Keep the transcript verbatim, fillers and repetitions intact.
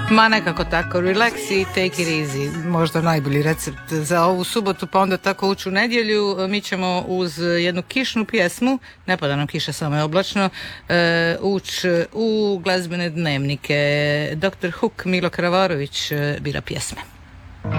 Ma nekako tako, relax i take it easy, možda najbolji recept za ovu subotu, pa onda tako ući u nedjelju. Mi ćemo uz jednu kišnu pjesmu, ne pada nam kiša, samo je oblačno, ući u glazbene dnevnike. doktor Hook, Milo Kravarović bira pjesme.